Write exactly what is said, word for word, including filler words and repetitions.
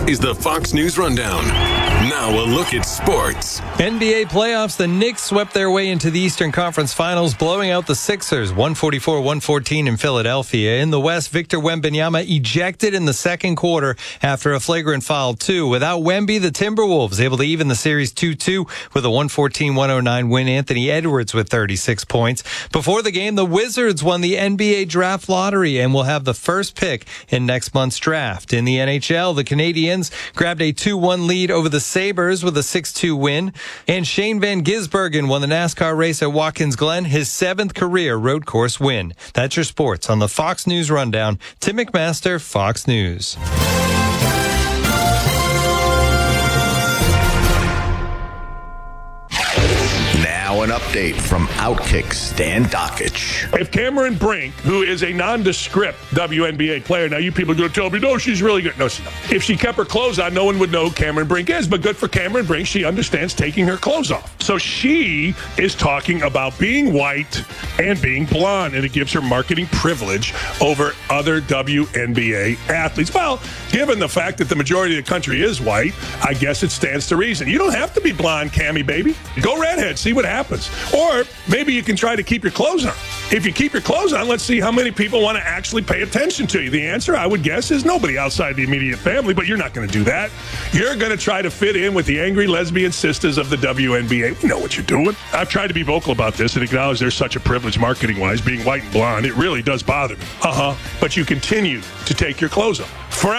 is the Fox News Rundown. Now a look at sports. N B A playoffs, the Knicks swept their way into the Eastern Conference Finals, blowing out the Sixers, one forty-four one fourteen in Philadelphia. In the West, Victor Wembanyama ejected in the second quarter after a flagrant foul, too. Without Wemby, the Timberwolves able to even the series two two with a one fourteen one oh nine win. Anthony Edwards with thirty-six points. Before the game, the Wizards won the N B A draft lottery and will have the first pick in next month's draft. In the N H L, the Canadiens grabbed a two one lead over the Sabres with a six two win. And Shane Van Gisbergen won the NASCAR race at Watkins Glen, his seventh career road course win. That's your sports on the Fox News Rundown. Tim McMaster, Fox News. Now an update from Outkick Stan Dockich. If Cameron Brink, who is a nondescript W N B A player, now you people are going to tell me, no, she's really good. No, she's not. If she kept her clothes on, no one would know who Cameron Brink is. But good for Cameron Brink. She understands taking her clothes off. So she is talking about being white and being blonde, and it gives her marketing privilege over other W N B A athletes. Well, given the fact that the majority of the country is white, I guess it stands to reason. You don't have to be blonde, Cammy, baby. Go redhead. See what happens. Or maybe you can try to keep your clothes on. If you keep your clothes on, let's see how many people want to actually pay attention to you. The answer, I would guess, is nobody outside the immediate family, but you're not going to do that. You're going to try to fit in with the angry lesbian sisters of the W N B A. We know what you're doing. I've tried to be vocal about this and acknowledge there's such a privilege marketing-wise, being white and blonde. It really does bother me. Uh-huh. But you continue to take your clothes off. For